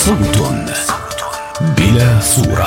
صوت بلا صورة.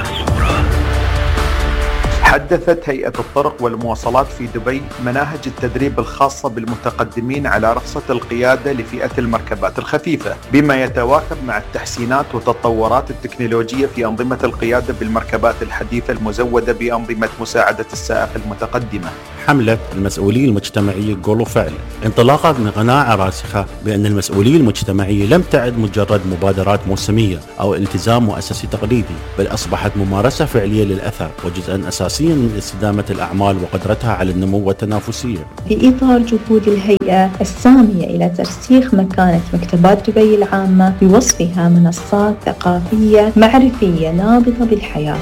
حدثت هيئة الطرق والمواصلات في دبي مناهج التدريب الخاصة بالمتقدمين على رخصة القيادة لفئة المركبات الخفيفة، بما يتواكب مع التحسينات والتطورات التكنولوجية في أنظمة القيادة بالمركبات الحديثة المزودة بأنظمة مساعدة السائق المتقدمة. حملة المسؤولية المجتمعية قول وفعل انطلاقا من قناعة راسخة بأن المسؤولية المجتمعية لم تعد مجرد مبادرات موسمية أو التزام مؤسسي تقليدي، بل أصبحت ممارسة فعلية للأثر وجزءا أساسيا من استدامة الأعمال وقدرتها على النمو والتنافسية. في إطار جهود الهيئة السامية إلى ترسيخ مكانة مكتبات دبي العامة بوصفها منصات ثقافية معرفية نابضة بالحياة.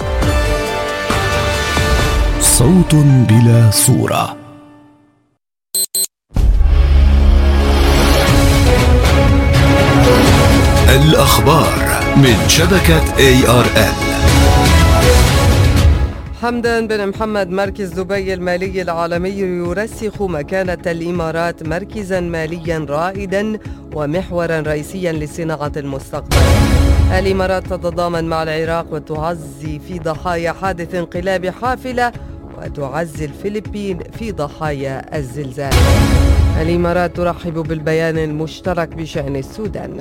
صوت بلا صورة. الأخبار من شبكة ARN. حمدان بن محمد. مركز دبي المالي العالمي يرسخ مكانة الإمارات مركزا ماليا رائدا ومحورا رئيسيا لصناعة المستقبل. الإمارات تتضامن مع العراق وتعزي في ضحايا حادث انقلاب حافلة وتعزي الفلبين في ضحايا الزلزال. الإمارات ترحب بالبيان المشترك بشأن السودان.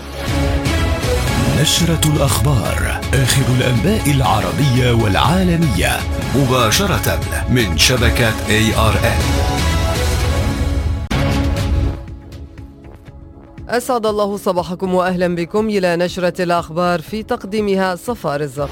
نشرة الأخبار، آخر الأنباء العربية والعالمية، مباشرة من شبكة ARN. أسعد الله صباحكم وأهلا بكم إلى نشرة الأخبار في تقديمها صفاء رزق.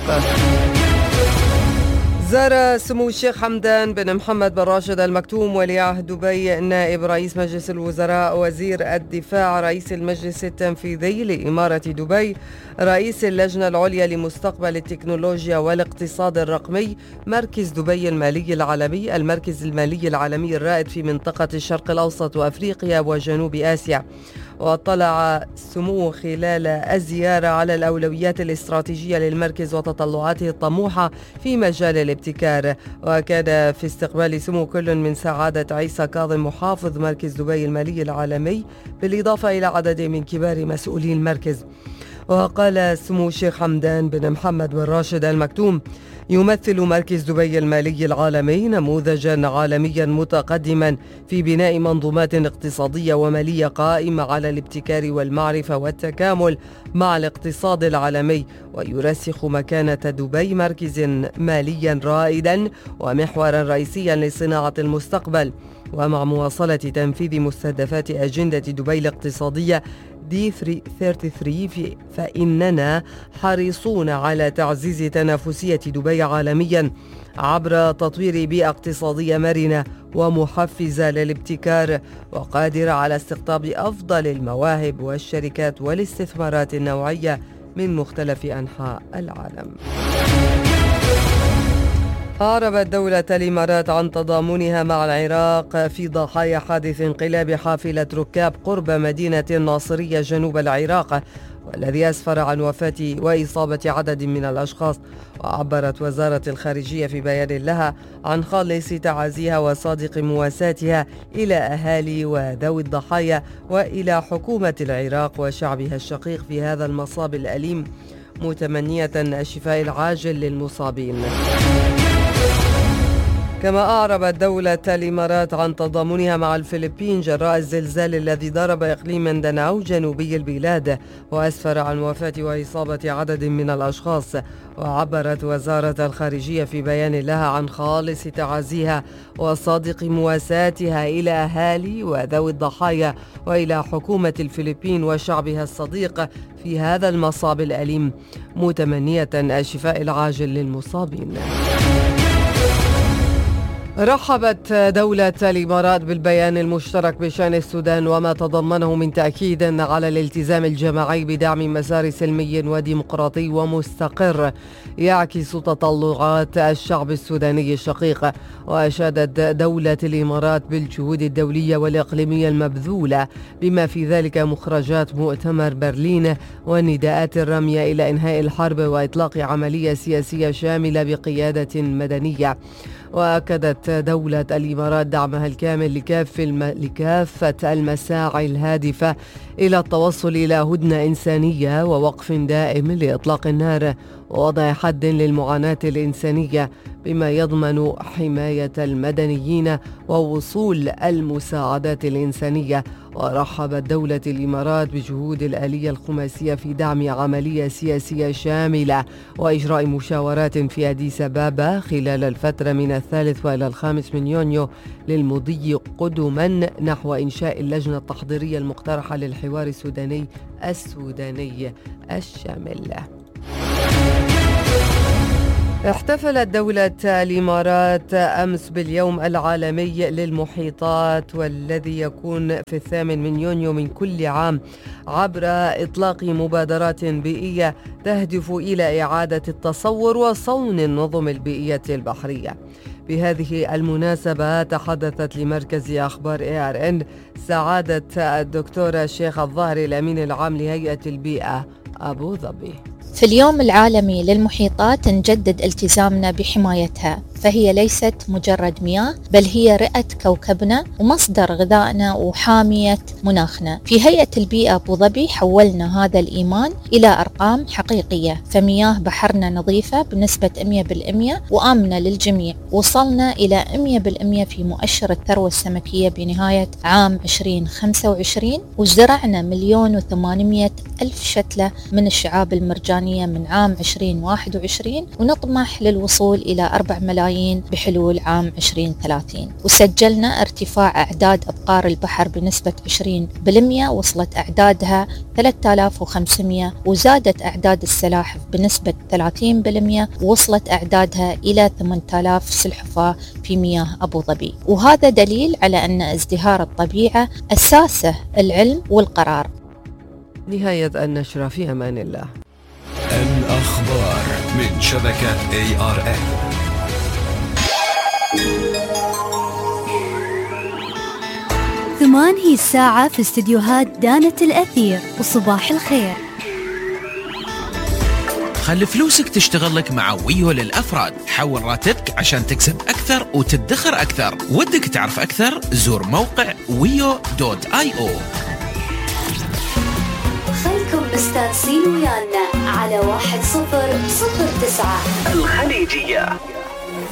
زار سمو الشيخ حمدان بن محمد بن راشد المكتوم ولي عهد دبي نائب رئيس مجلس الوزراء وزير الدفاع رئيس المجلس التنفيذي لإمارة دبي رئيس اللجنة العليا لمستقبل التكنولوجيا والاقتصاد الرقمي مركز دبي المالي العالمي، المركز المالي العالمي الرائد في منطقة الشرق الأوسط وأفريقيا وجنوب آسيا. واطلع سموه خلال الزيارة على الأولويات الاستراتيجية للمركز وتطلعاته الطموحة في مجال الابتكار. وكان في استقبال سمو كل من سعادة عيسى كاظم محافظ مركز دبي المالي العالمي بالإضافة إلى عدد من كبار مسؤولي المركز. وقال سمو الشيخ حمدان بن محمد بن راشد المكتوم: يمثل مركز دبي المالي العالمي نموذجا عالميا متقدما في بناء منظومات اقتصادية ومالية قائمة على الابتكار والمعرفة والتكامل مع الاقتصاد العالمي، ويرسخ مكانة دبي مركز ماليا رائدا ومحورا رئيسيا لصناعة المستقبل. ومع مواصلة تنفيذ مستهدفات أجندة دبي الاقتصادية D33 فإننا حريصون على تعزيز تنافسية دبي عالميا عبر تطوير بيئة اقتصادية مرنة ومحفزة للابتكار وقادرة على استقطاب أفضل المواهب والشركات والاستثمارات النوعية من مختلف أنحاء العالم. أعربت دولة الإمارات عن تضامنها مع العراق في ضحايا حادث انقلاب حافلة ركاب قرب مدينة الناصرية جنوب العراق، والذي أسفر عن وفاة وإصابة عدد من الأشخاص. وعبرت وزارة الخارجية في بيان لها عن خالص تعازيها وصادق مواساتها إلى أهالي وذوي الضحايا وإلى حكومة العراق وشعبها الشقيق في هذا المصاب الأليم، متمنية الشفاء العاجل للمصابين. كما أعربت دولة الإمارات عن تضامنها مع الفلبين جراء الزلزال الذي ضرب إقليم مينداناو جنوبي البلاد وأسفر عن وفاة وإصابة عدد من الأشخاص. وعبرت وزارة الخارجية في بيان لها عن خالص تعازيها وصادق مواساتها إلى أهالي وذوي الضحايا وإلى حكومة الفلبين وشعبها الصديق في هذا المصاب الأليم، متمنية الشفاء العاجل للمصابين. رحبت دولة الإمارات بالبيان المشترك بشأن السودان وما تضمنه من تأكيد على الالتزام الجماعي بدعم مسار سلمي وديمقراطي ومستقر يعكس تطلعات الشعب السوداني الشقيق. وأشادت دولة الإمارات بالجهود الدولية والإقليمية المبذولة بما في ذلك مخرجات مؤتمر برلين والنداءات الرامية إلى إنهاء الحرب وإطلاق عملية سياسية شاملة بقيادة مدنية. وأكدت دولة الإمارات دعمها الكامل لكافة المساعي الهادفة إلى التوصل إلى هدنة إنسانية ووقف دائم لإطلاق النار ووضع حد للمعاناة الإنسانية بما يضمن حماية المدنيين ووصول المساعدات الإنسانية. ورحبت دولة الإمارات بجهود الآلية الخماسية في دعم عملية سياسية شاملة وإجراء مشاورات في أديس أبابا خلال الفترة من 3 إلى 5 يونيو للمضي قدما نحو إنشاء اللجنة التحضيرية المقترحة للحوار السوداني الشامل. احتفلت دولة الإمارات أمس باليوم العالمي للمحيطات والذي يكون في 8 يونيو من كل عام عبر إطلاق مبادرات بيئية تهدف إلى إعادة التصور وصون النظم البيئية البحرية. بهذه المناسبة تحدثت لمركز أخبار ARN سعادة الدكتورة شيخ الظاهري الأمين العام لهيئة البيئة أبو ظبي. في اليوم العالمي للمحيطات نجدد التزامنا بحمايتها، فهي ليست مجرد مياه بل هي رئة كوكبنا ومصدر غذائنا وحامية مناخنا. في هيئة البيئة أبو ظبي حولنا هذا الإيمان إلى أرقام حقيقية، فمياه بحرنا نظيفة بنسبة 100% وآمنة للجميع. وصلنا إلى 100% في مؤشر الثروة السمكية بنهاية عام 2025، وزرعنا 1,800,000 شتلة من الشعاب المرجانية من عام 2021، ونطمح للوصول إلى 4 ملايين بحلول عام 2030. وسجلنا ارتفاع أعداد أبقار البحر بنسبة 20%، وصلت أعدادها 3500، وزادت أعداد السلاحف بنسبة 30%، ووصلت أعدادها إلى 8000 سلحفاة في مياه أبو ظبي. وهذا دليل على أن ازدهار الطبيعة أساسه العلم والقرار. نهاية النشرة، في أمان الله. الأخبار من شبكة ARN. ثمان هي الساعة في استديوهات دانة الأثير، وصباح الخير. خلي فلوسك تشتغل لك مع ويو للأفراد. حول راتبك عشان تكسب أكثر وتدخر أكثر. ودك تعرف أكثر؟ زور موقع wio.io. خلكم مستانسين ويانا على 1009 الخليجية.